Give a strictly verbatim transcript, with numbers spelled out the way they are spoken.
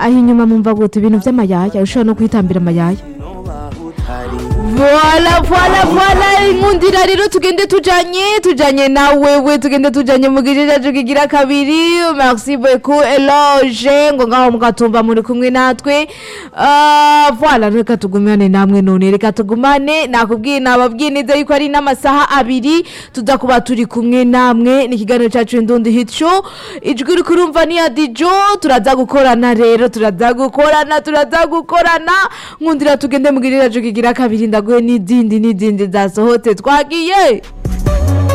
aho inyuma mumva gute ibintu vy'amayaya ushobora no kwitambira amayaya. Voilà, voilà, voilà, inkundira rero tugende tujanye tujanye na wewe tugende tujanye mu gice cyacu kigira kabiri. Merci beaucoup Eloge ngo ngaho mugatumva muri kumwe natwe. Ah voilà, reka tugumane namwe none reka tugumane nakubwiye nababwinize yuko ari n'amasaha abiri tuzakuba turi kumwe namwe ni kiganiro cyacu Indundi Hit Show. Ijwi uri kurumva ni ya Dijo turaza gukorana rero turaza gukorana turaza gukorana nkundira tugende mu gice cyacu kigira kabiri ndaguye n'idindi n'idindi zasohote twagiye.